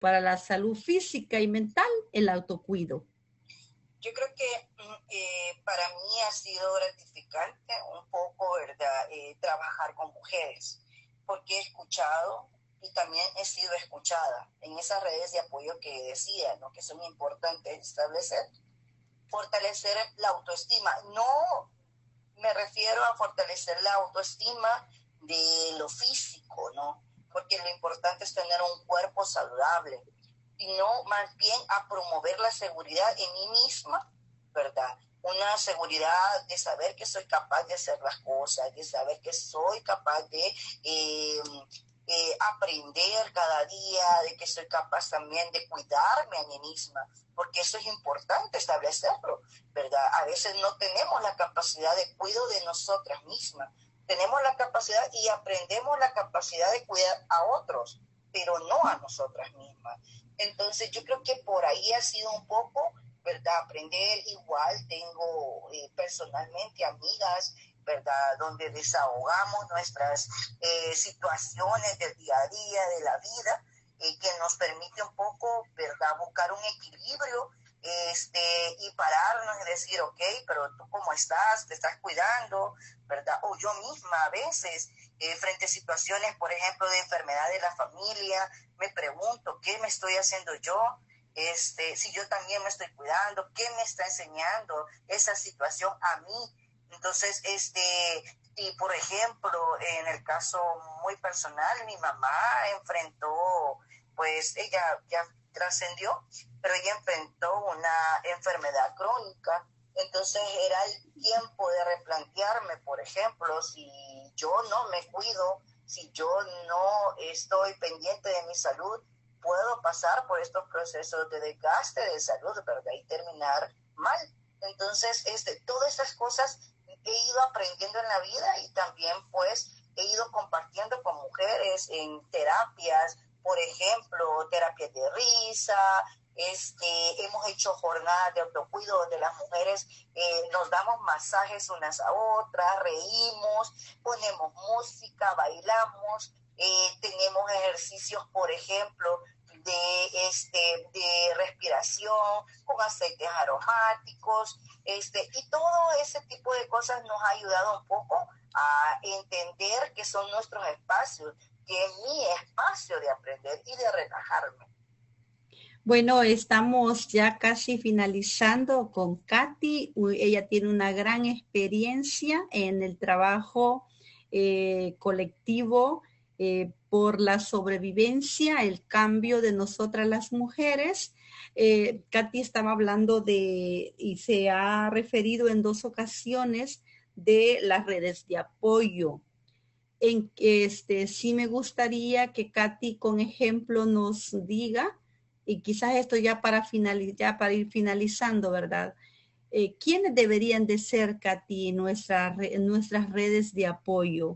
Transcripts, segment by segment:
para la salud física y mental, el autocuido. Yo creo que para mí ha sido gratificante un poco, ¿verdad? Trabajar con mujeres, porque he escuchado y también he sido escuchada en esas redes de apoyo que decía, ¿no? Que son importantes establecer, fortalecer la autoestima. No me refiero a fortalecer la autoestima de lo físico, ¿no? Porque lo importante es tener un cuerpo saludable, sino más bien a promover la seguridad en mí misma, ¿verdad? Una seguridad de saber que soy capaz de hacer las cosas, de saber que soy capaz de aprender cada día, de que soy capaz también de cuidarme a mí misma, porque eso es importante establecerlo, ¿verdad? A veces no tenemos la capacidad de cuidado de nosotras mismas, tenemos la capacidad y aprendemos la capacidad de cuidar a otros, pero no a nosotras mismas. Entonces yo creo que por ahí ha sido un poco, ¿verdad? Aprender igual, tengo personalmente amigas, ¿verdad? Donde desahogamos nuestras situaciones del día a día, de la vida, que nos permite un poco, ¿verdad? Buscar un equilibrio y pararnos y decir, ok, pero tú cómo estás, te estás cuidando, ¿verdad? O yo misma a veces, frente a situaciones, por ejemplo, de enfermedad de la familia, me pregunto, ¿qué me estoy haciendo yo? Si yo también me estoy cuidando, ¿qué me está enseñando esa situación a mí? Entonces, y por ejemplo, en el caso muy personal, mi mamá enfrentó, pues ella ya trascendió, pero ella enfrentó una enfermedad crónica. Entonces era el tiempo de replantearme, por ejemplo, si yo no me cuido, si yo no estoy pendiente de mi salud, puedo pasar por estos procesos de desgaste de salud, ¿verdad? Y terminar mal. Entonces, todas esas cosas he ido aprendiendo en la vida y también pues he ido compartiendo con mujeres en terapias, por ejemplo, terapias de risa, hemos hecho jornadas de autocuido donde las mujeres nos damos masajes unas a otras, reímos, ponemos música, bailamos, tenemos ejercicios, por ejemplo, de respiración con aceites aromáticos, y todo ese tipo de cosas nos ha ayudado un poco a entender que son nuestros espacios, que es mi espacio de aprender y de relajarme. Bueno, estamos ya casi finalizando con Katy. Ella tiene una gran experiencia en el trabajo colectivo por la sobrevivencia, el cambio de nosotras las mujeres. Katy estaba hablando de, y se ha referido en 2 ocasiones, de las redes de apoyo. En que sí me gustaría que Katy con ejemplo nos diga, y quizás esto ya para ya para ir finalizando, ¿verdad? ¿Quiénes deberían de ser, Katy, nuestras redes de apoyo?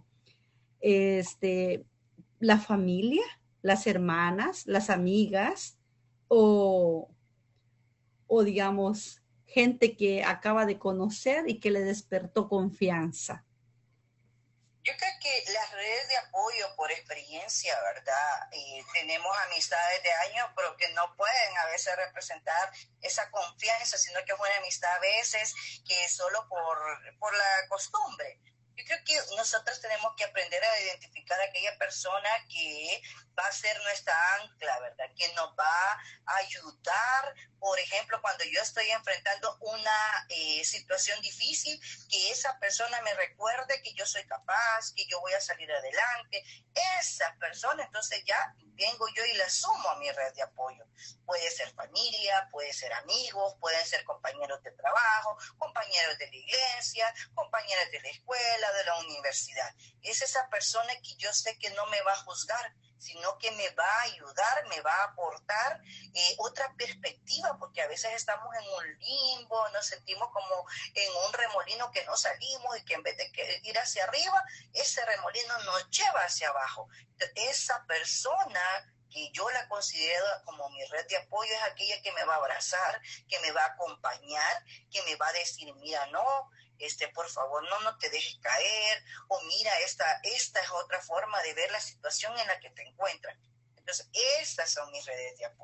Este, ¿La familia, las hermanas, las amigas o, o digamos gente que acaba de conocer y que le despertó confianza? Yo creo que las redes de apoyo por experiencia, ¿verdad? Tenemos amistades de años, pero que no pueden a veces representar esa confianza, sino que es una amistad a veces que es solo por la costumbre. Yo creo que nosotros tenemos que aprender a identificar a aquella persona que va a ser nuestra ancla, ¿verdad? Que nos va a ayudar, por ejemplo, cuando yo estoy enfrentando una situación difícil, que esa persona me recuerde que yo soy capaz, que yo voy a salir adelante. Esa persona, entonces ya vengo yo y la sumo a mi red de apoyo. Puede ser familia, puede ser amigos, pueden ser compañeros de trabajo, compañeros de la iglesia, compañeros de la escuela, de la universidad. Es esa persona que yo sé que no me va a juzgar, sino que me va a ayudar, me va a aportar otra perspectiva, porque a veces estamos en un limbo, nos sentimos como en un remolino que no salimos y que en vez de ir hacia arriba, ese remolino nos lleva hacia abajo. Esa persona que yo la considero como mi red de apoyo es aquella que me va a abrazar, que me va a acompañar, que me va a decir, mira, no, por favor, no te dejes caer, o mira, esta es otra forma de ver la situación en la que te encuentras. Entonces, estas son mis redes de apoyo.